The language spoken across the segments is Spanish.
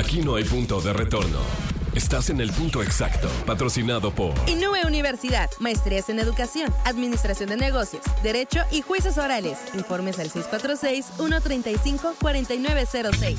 Aquí no hay punto de retorno. Estás en el punto exacto, patrocinado por Inúe Universidad, maestrías en educación, administración de negocios, derecho y juicios orales. Informes al 646-135-4906.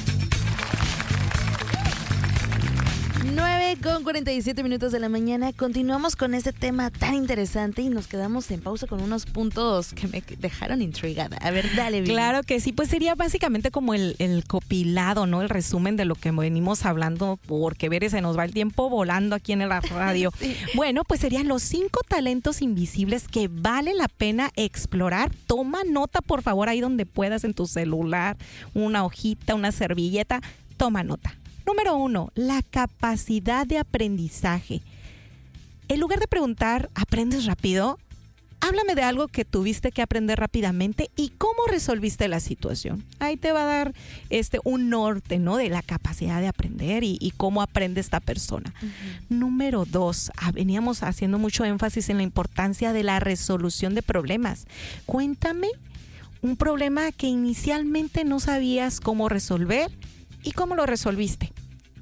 9:47 de la mañana. Continuamos con este tema tan interesante y nos quedamos en pausa con unos puntos que me dejaron intrigada. A ver, dale, Vivi. Claro que sí, pues sería básicamente como el copilado, ¿no? El resumen de lo que venimos hablando, porque se nos va el tiempo volando aquí en la radio. Sí. Bueno, pues serían los 5 talentos invisibles que vale la pena explorar. Toma nota, por favor, ahí donde puedas, en tu celular, una hojita, una servilleta, toma nota. Número 1, la capacidad de aprendizaje. En lugar de preguntar, ¿aprendes rápido? Háblame de algo que tuviste que aprender rápidamente y cómo resolviste la situación. Ahí te va a dar un norte, ¿no? De la capacidad de aprender y cómo aprende esta persona. Uh-huh. Número 2, veníamos haciendo mucho énfasis en la importancia de la resolución de problemas. Cuéntame un problema que inicialmente no sabías cómo resolver y cómo lo resolviste.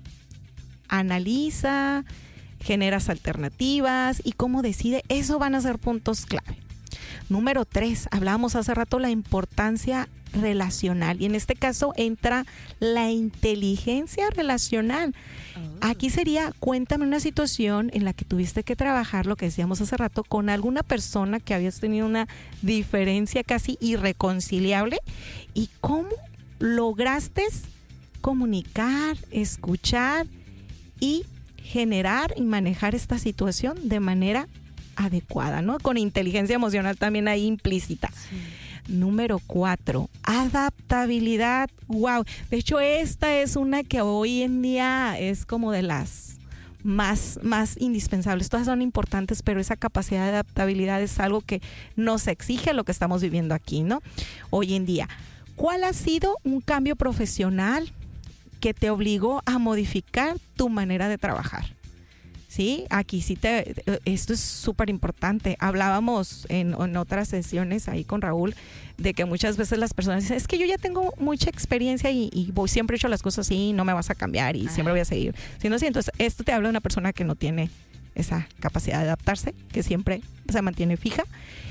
Analiza, generas alternativas y cómo decide. Eso van a ser puntos clave. Número 3, hablábamos hace rato la importancia relacional y en este caso entra la inteligencia relacional. Aquí sería, cuéntame una situación en la que tuviste que trabajar, lo que decíamos hace rato, con alguna persona que habías tenido una diferencia casi irreconciliable y cómo lograste comunicar, escuchar y generar y manejar esta situación de manera adecuada, ¿no? Con inteligencia emocional también ahí implícita. Sí. Número 4, adaptabilidad. Wow, de hecho esta es una que hoy en día es como de las más indispensables. Todas son importantes, pero esa capacidad de adaptabilidad es algo que nos exige lo que estamos viviendo aquí, ¿no? Hoy en día. ¿Cuál ha sido un cambio profesional que te obligó a modificar tu manera de trabajar? Sí, aquí sí esto es súper importante. Hablábamos en otras sesiones ahí con Raúl de que muchas veces las personas dicen, es que yo ya tengo mucha experiencia y siempre he hecho las cosas así, no me vas a cambiar y siempre voy a seguir siendo así. Entonces, esto te habla de una persona que no tiene esa capacidad de adaptarse, que siempre se mantiene fija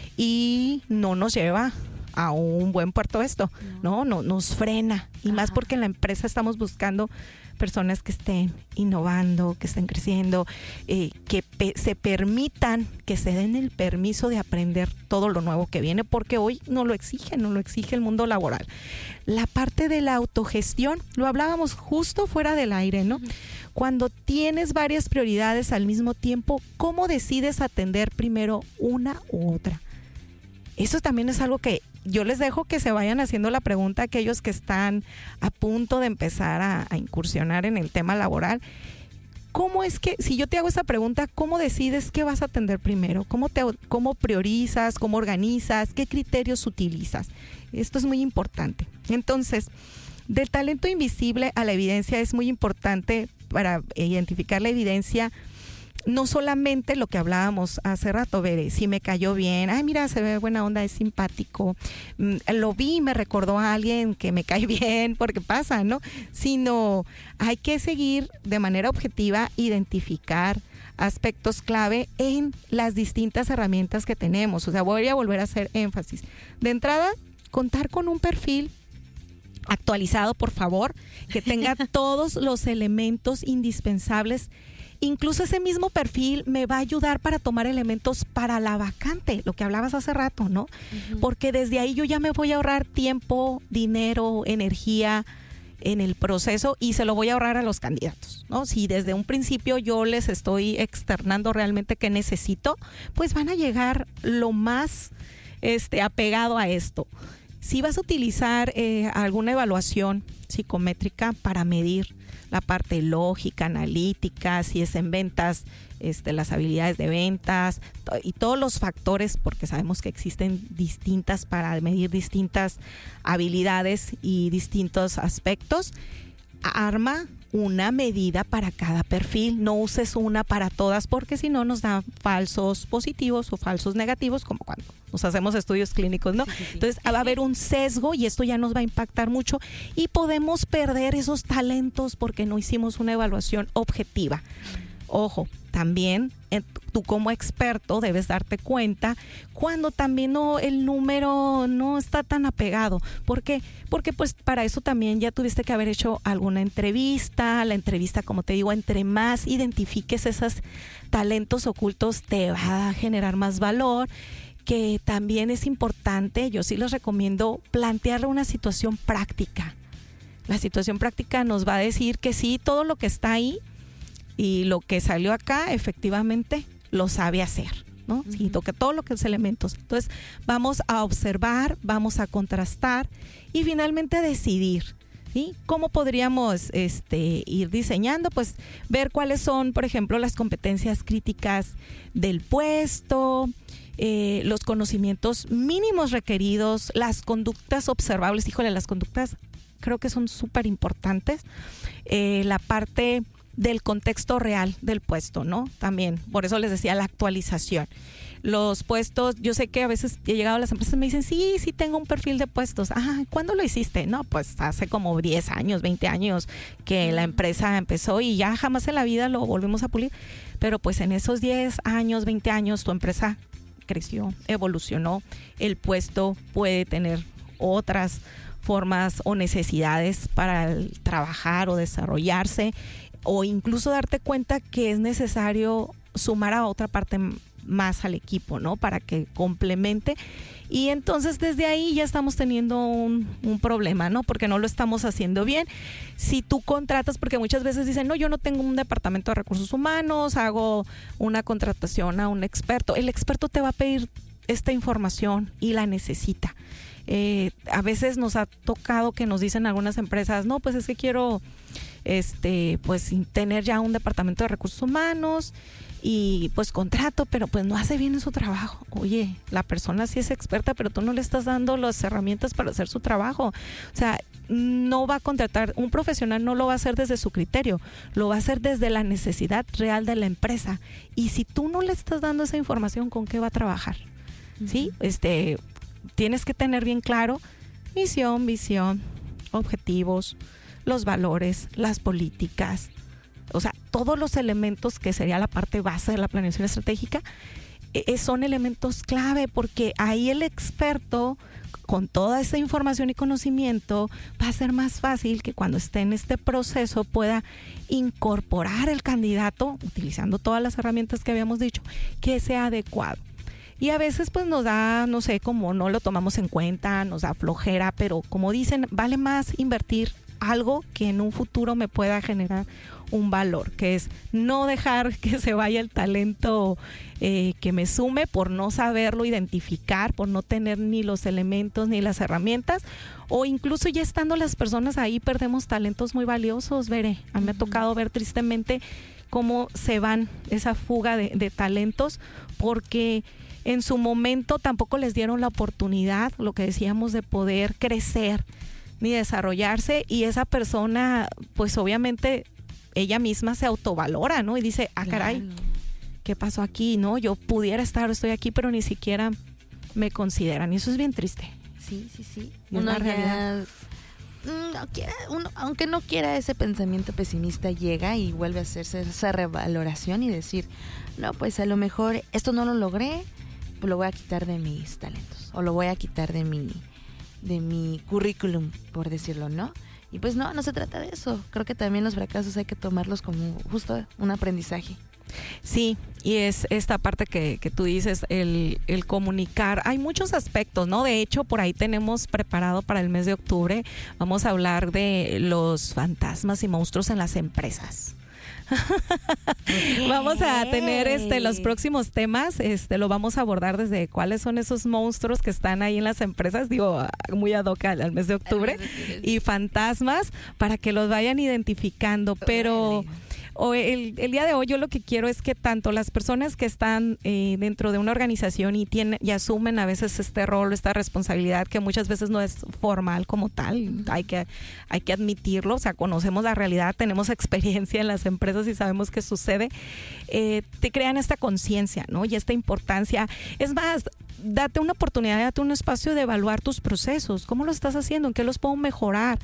y no nos lleva a un buen puerto esto, no nos frena y más porque en la empresa estamos buscando personas que estén innovando, que estén creciendo, que se permitan, que se den el permiso de aprender todo lo nuevo que viene, porque hoy no lo exige el mundo laboral. La parte de la autogestión, lo hablábamos justo fuera del aire, ¿no? Cuando tienes varias prioridades al mismo tiempo, ¿cómo decides atender primero una u otra? Eso también es algo que yo les dejo que se vayan haciendo la pregunta a aquellos que están a punto de empezar a incursionar en el tema laboral. ¿Cómo es que, si yo te hago esa pregunta, cómo decides qué vas a atender primero? ¿Cómo priorizas? ¿Cómo organizas? ¿Qué criterios utilizas? Esto es muy importante. Entonces, del talento invisible a la evidencia es muy importante para identificar la evidencia. No solamente lo que hablábamos hace rato, si me cayó bien, ay mira, se ve buena onda, es simpático, lo vi, me recordó a alguien que me cae bien, porque pasa, ¿no? Sino hay que seguir de manera objetiva, identificar aspectos clave en las distintas herramientas que tenemos. O sea, voy a volver a hacer énfasis. De entrada, contar con un perfil actualizado, por favor, que tenga todos los elementos indispensables. Incluso ese mismo perfil me va a ayudar para tomar elementos para la vacante, lo que hablabas hace rato, ¿no? Uh-huh. Porque desde ahí yo ya me voy a ahorrar tiempo, dinero, energía en el proceso y se lo voy a ahorrar a los candidatos, ¿no? Si desde un principio yo les estoy externando realmente qué necesito, pues van a llegar lo más apegado a esto. Si vas a utilizar alguna evaluación psicométrica para medir la parte lógica, analítica, si es en ventas, las habilidades de ventas y todos los factores, porque sabemos que existen distintas para medir distintas habilidades y distintos aspectos. arma una medida para cada perfil, no uses una para todas porque si no nos da falsos positivos o falsos negativos, como cuando nos hacemos estudios clínicos, ¿no? Sí. Entonces va a haber un sesgo y esto ya nos va a impactar mucho y podemos perder esos talentos porque no hicimos una evaluación objetiva. Ojo, también tú como experto debes darte cuenta cuando también el número no está tan apegado. ¿Por qué? Porque pues para eso también ya tuviste que haber hecho alguna entrevista. La entrevista, como te digo, entre más identifiques esos talentos ocultos te va a generar más valor. Que también es importante, yo sí les recomiendo plantear una situación práctica. La situación práctica nos va a decir que sí, todo lo que está ahí y lo que salió acá efectivamente lo sabe hacer, ¿no? Uh-huh. Sí, que todo lo que es elementos. Entonces vamos a observar, vamos a contrastar y finalmente a decidir, ¿sí? ¿Cómo podríamos ir diseñando? Pues ver cuáles son, por ejemplo, las competencias críticas del puesto, los conocimientos mínimos requeridos, las conductas observables. Híjole, las conductas creo que son súper importantes. La parte del contexto real del puesto, ¿no? También, por eso les decía la actualización. Los puestos, yo sé que a veces he llegado a las empresas y me dicen, sí tengo un perfil de puestos. ¿Cuándo lo hiciste? No, pues hace como 10 años, 20 años que la empresa empezó y ya jamás en la vida lo volvimos a pulir. Pero pues en esos 10 años, 20 años, tu empresa creció, evolucionó, el puesto puede tener otras formas o necesidades para trabajar o desarrollarse, o incluso darte cuenta que es necesario sumar a otra parte más al equipo, ¿no? Para que complemente. Y entonces desde ahí ya estamos teniendo un problema, ¿no? Porque no lo estamos haciendo bien. Si tú contratas, porque muchas veces dicen, no, yo no tengo un departamento de recursos humanos, hago una contratación a un experto. El experto te va a pedir esta información y la necesita. A veces nos ha tocado que nos dicen algunas empresas, no, pues es que quiero pues tener ya un departamento de recursos humanos y pues contrato, pero pues no hace bien su trabajo. Oye, la persona sí es experta, pero tú no le estás dando las herramientas para hacer su trabajo. O sea, no va a contratar, un profesional no lo va a hacer desde su criterio, lo va a hacer desde la necesidad real de la empresa. Y si tú no le estás dando esa información, ¿con qué va a trabajar? Uh-huh. ¿Sí? Tienes que tener bien claro misión, visión, objetivos, los valores, las políticas, o sea, todos los elementos que sería la parte base de la planeación estratégica, son elementos clave porque ahí el experto con toda esa información y conocimiento va a ser más fácil que cuando esté en este proceso pueda incorporar el candidato utilizando todas las herramientas que habíamos dicho que sea adecuado. Y a veces pues nos da, no sé, como no lo tomamos en cuenta, nos da flojera, pero como dicen, vale más invertir algo que en un futuro me pueda generar un valor, que es no dejar que se vaya el talento que me sume por no saberlo identificar, por no tener ni los elementos ni las herramientas, o incluso ya estando las personas ahí perdemos talentos muy valiosos. Veré, a mí me ha tocado ver tristemente cómo se van esa fuga de talentos porque en su momento tampoco les dieron la oportunidad, lo que decíamos, de poder crecer ni desarrollarse, y esa persona pues obviamente ella misma se autovalora, ¿no? Y dice, caray, ¿qué pasó aquí? No, yo pudiera estar, estoy aquí, pero ni siquiera me consideran, y eso es bien triste. Sí. Uno ya, aunque no quiera, ese pensamiento pesimista llega y vuelve a hacerse esa revaloración y decir, no, pues a lo mejor esto no lo logré, pues lo voy a quitar de mis talentos, o lo voy a quitar de mi currículum, por decirlo, ¿no? Y pues no se trata de eso. Creo que también los fracasos hay que tomarlos como justo un aprendizaje. Sí, y es esta parte que tú dices, el comunicar. Hay muchos aspectos, ¿no? De hecho, por ahí tenemos preparado para el mes de octubre, vamos a hablar de los fantasmas y monstruos en las empresas. Vamos a tener los próximos temas, lo vamos a abordar desde cuáles son esos monstruos que están ahí en las empresas, digo, muy ad hoc al mes de octubre, y fantasmas para que los vayan identificando, pero el día de hoy yo lo que quiero es que tanto las personas que están dentro de una organización y asumen a veces este rol, esta responsabilidad que muchas veces no es formal como tal, hay que admitirlo, o sea, conocemos la realidad, tenemos experiencia en las empresas y sabemos qué sucede, te crean esta conciencia, ¿no? Y esta importancia. Es más, date una oportunidad, date un espacio de evaluar tus procesos, cómo lo estás haciendo, en qué los puedo mejorar.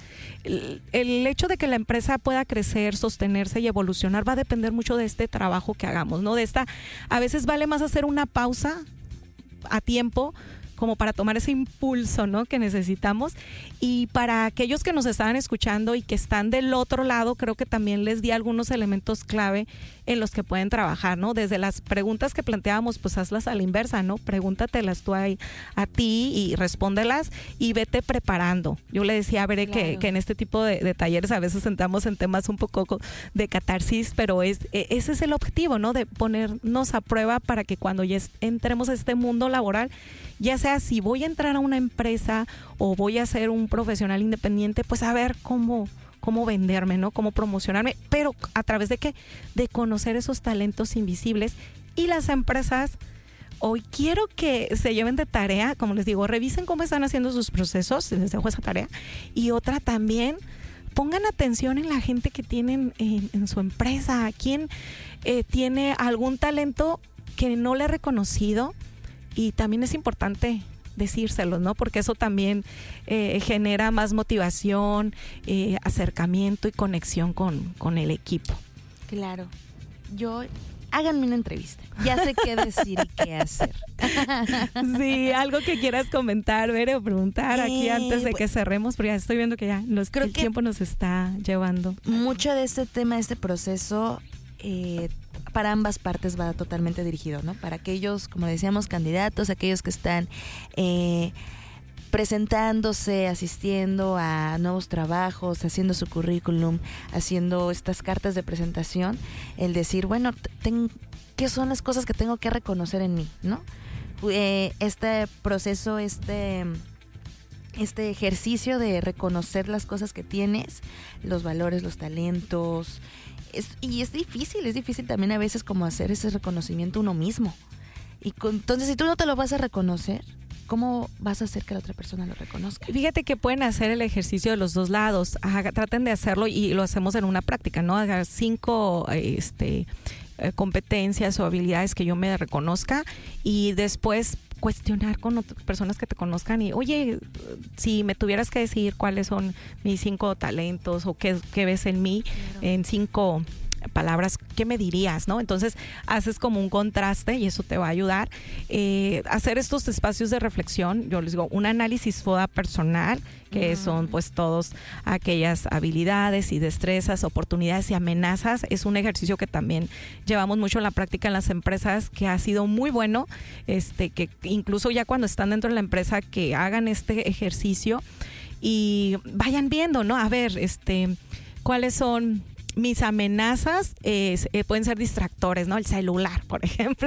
El hecho de que la empresa pueda crecer, sostenerse y evolucionar va a depender mucho de este trabajo que hagamos, ¿no? A veces vale más hacer una pausa a tiempo como para tomar ese impulso, ¿no?, que necesitamos. Y para aquellos que nos estaban escuchando y que están del otro lado, creo que también les di algunos elementos clave en los que pueden trabajar, ¿no? Desde las preguntas que planteábamos, pues hazlas a la inversa, ¿no? Pregúntatelas tú a ti y respóndelas y vete preparando. Yo le decía a Bere que en este tipo de talleres a veces entramos en temas un poco de catarsis, pero ese es el objetivo, ¿no? De ponernos a prueba para que cuando ya entremos a este mundo laboral, ya sea si voy a entrar a una empresa o voy a ser un profesional independiente, pues a ver cómo venderme, ¿no? Cómo promocionarme, pero a través de ¿qué? De conocer esos talentos invisibles. Y las empresas, hoy quiero que se lleven de tarea, como les digo, revisen cómo están haciendo sus procesos, les dejo esa tarea. Y otra también, pongan atención en la gente que tienen en su empresa, quién tiene algún talento que no le he reconocido. Y también es importante decírselos, ¿no? Porque eso también genera más motivación, acercamiento y conexión con el equipo. Claro. Háganme una entrevista. Ya sé qué decir y qué hacer. Sí, algo que quieras comentar, Bere, o preguntar aquí antes de que cerremos, porque ya estoy viendo que ya el tiempo nos está llevando. Mucho de este tema, este proceso, para ambas partes va totalmente dirigido, ¿no? Para aquellos, como decíamos, candidatos, aquellos que están presentándose, asistiendo a nuevos trabajos, haciendo su currículum, haciendo estas cartas de presentación, el decir, bueno, ¿qué son las cosas que tengo que reconocer en mí, ¿no? Este proceso, este ejercicio de reconocer las cosas que tienes, los valores, los talentos. Y es difícil también a veces como hacer ese reconocimiento uno mismo. Entonces, si tú no te lo vas a reconocer, ¿cómo vas a hacer que la otra persona lo reconozca? Fíjate que pueden hacer el ejercicio de los dos lados. Traten de hacerlo y lo hacemos en una práctica, ¿no? Hagan 5 competencias o habilidades que yo me reconozca y después cuestionar con otras personas que te conozcan y, oye, si me tuvieras que decir cuáles son mis 5 talentos o qué ves en mí, claro, en 5 palabras, ¿qué me dirías, no? Entonces haces como un contraste y eso te va a ayudar. Hacer estos espacios de reflexión, yo les digo, un análisis FODA personal, que son pues todas aquellas habilidades y destrezas, oportunidades y amenazas. Es un ejercicio que también llevamos mucho en la práctica en las empresas, que ha sido muy bueno, que incluso ya cuando están dentro de la empresa, que hagan este ejercicio y vayan viendo, ¿no? A ver, cuáles son mis amenazas. Pueden ser distractores, ¿no? El celular, por ejemplo,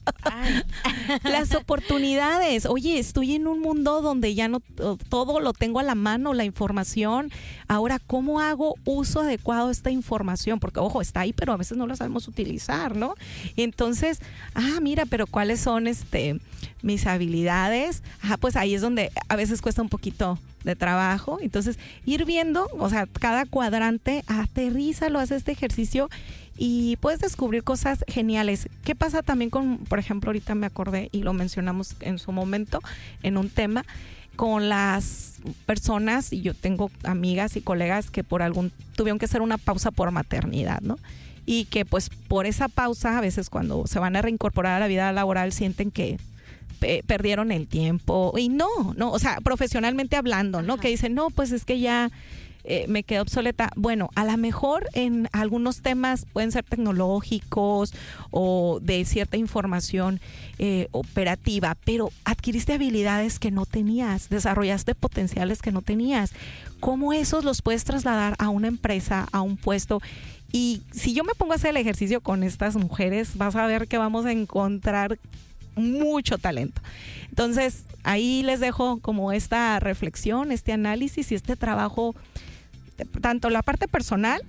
¿no? Las oportunidades. Oye, estoy en un mundo donde ya no todo lo tengo a la mano, la información. Ahora, ¿cómo hago uso adecuado de esta información? Porque, ojo, está ahí, pero a veces no la sabemos utilizar, ¿no? Y entonces, mira, pero ¿cuáles son mis habilidades? Pues ahí es donde a veces cuesta un poquito de trabajo. Entonces, ir viendo, o sea, cada cuadrante, aterrízalo, haz este ejercicio y puedes descubrir cosas geniales. ¿Qué pasa también con, por ejemplo, ahorita me acordé y lo mencionamos en su momento en un tema, con las personas, y yo tengo amigas y colegas que tuvieron que hacer una pausa por maternidad, ¿no? Y que pues por esa pausa, a veces cuando se van a reincorporar a la vida laboral, sienten que perdieron el tiempo y no, o sea, profesionalmente hablando, ¿no? Ajá. Que dicen, no, pues es que ya me quedé obsoleta. Bueno, a lo mejor en algunos temas pueden ser tecnológicos o de cierta información operativa, pero adquiriste habilidades que no tenías, desarrollaste potenciales que no tenías. ¿Cómo esos los puedes trasladar a una empresa, a un puesto? Y si yo me pongo a hacer el ejercicio con estas mujeres, vas a ver que vamos a encontrar mucho talento. Entonces, ahí les dejo como esta reflexión, este análisis y este trabajo, tanto la parte personal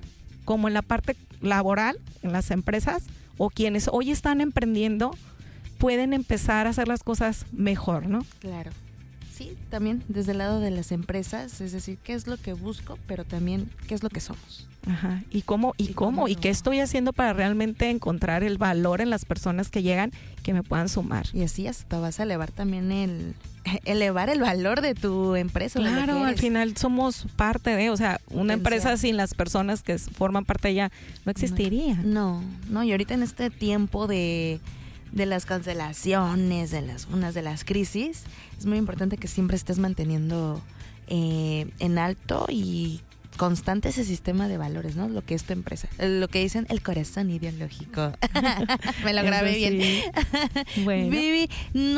como en la parte laboral, en las empresas, o quienes hoy están emprendiendo, pueden empezar a hacer las cosas mejor, ¿no? Claro. Sí, también desde el lado de las empresas, es decir, qué es lo que busco, pero también qué es lo que somos. Ajá. ¿Y cómo? ¿Y qué estoy haciendo para realmente encontrar el valor en las personas que llegan, que me puedan sumar? Y así hasta vas a elevar también elevar el valor de tu empresa. Claro, al final somos parte de, o sea, una empresa sin las personas que forman parte de ella no existiría. No, y ahorita en este tiempo de las cancelaciones, de las crisis, es muy importante que siempre estés manteniendo en alto y constante ese sistema de valores, ¿no? Lo que es tu empresa, lo que dicen el corazón ideológico. Me lo grabé bien. Bueno. Vivi,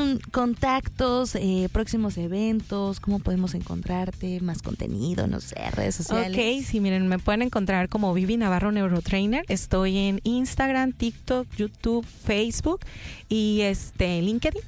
contactos, próximos eventos, ¿cómo podemos encontrarte? Más contenido, no sé, redes sociales. Ok, sí, miren, me pueden encontrar como Vivi Navarro Neurotrainer. Estoy en Instagram, TikTok, YouTube, Facebook y LinkedIn.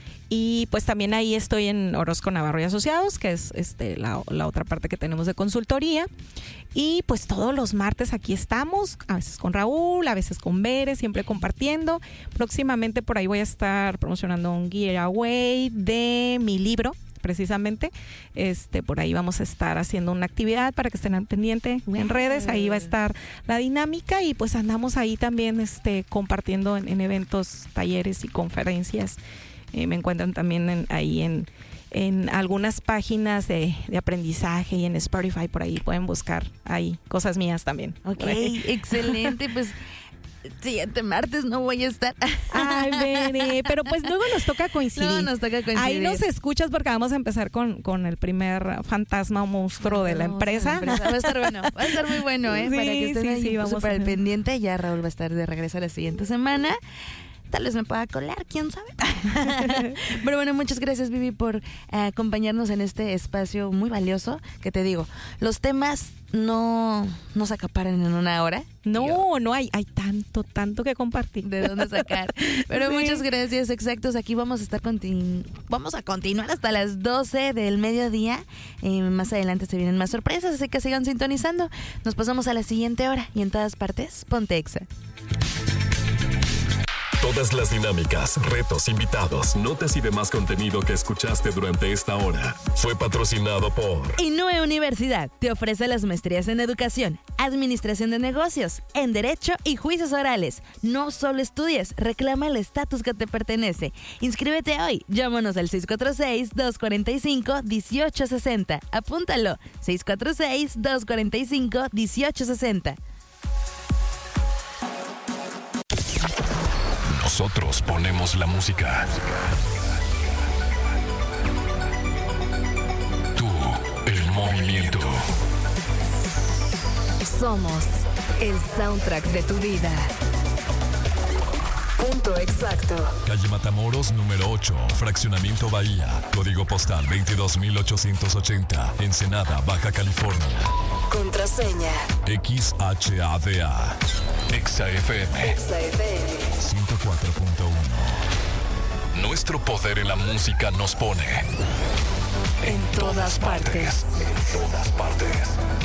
Y pues también ahí estoy en Orozco Navarro y Asociados, que es la otra parte que tenemos de consultoría. Y pues todos los martes aquí estamos, a veces con Raúl, a veces con Bere, siempre compartiendo. Próximamente por ahí voy a estar promocionando un giveaway de mi libro, precisamente. Por ahí vamos a estar haciendo una actividad para que estén al pendiente en redes. Ahí va a estar la dinámica y pues andamos ahí también compartiendo en eventos, talleres y conferencias. Me encuentran también ahí en algunas páginas de aprendizaje y en Spotify, por ahí pueden buscar ahí cosas mías también. Ok, excelente, pues siguiente martes no voy a estar. Ay, Bere, pero pues luego nos toca coincidir. Ahí nos escuchas porque vamos a empezar con el primer fantasma o monstruo de la empresa. Va a estar bueno, va a estar muy bueno, Sí, para que estén ahí vamos súper al pendiente. Ya Raúl va a estar de regreso la siguiente semana. Tal vez me pueda colar, quién sabe. Pero bueno, muchas gracias, Vivi, por acompañarnos en este espacio muy valioso. Que te digo, los temas no se acaparan en una hora. No hay tanto que compartir. De dónde sacar. Pero sí. Muchas gracias, exactos. Aquí vamos a estar vamos a continuar hasta las 12 del mediodía. Más adelante se vienen más sorpresas, así que sigan sintonizando. Nos pasamos a la siguiente hora y en todas partes, ponte Exa. Todas las dinámicas, retos, invitados, notas y demás contenido que escuchaste durante esta hora fue patrocinado por Inúe Universidad. Te ofrece las maestrías en Educación, Administración de Negocios, en Derecho y Juicios Orales. No solo estudies, reclama el estatus que te pertenece. Inscríbete hoy. Llámanos al 646-245-1860. Apúntalo. 646-245-1860. Nosotros ponemos la música. Tú, el movimiento. Somos el soundtrack de tu vida. Punto exacto. Calle Matamoros, número 8, Fraccionamiento Bahía. Código postal 22880. Ensenada, Baja California. Contraseña XHADA. Exa FM. Exa FM 104.1. Nuestro poder en la música nos pone en todas partes. En todas partes.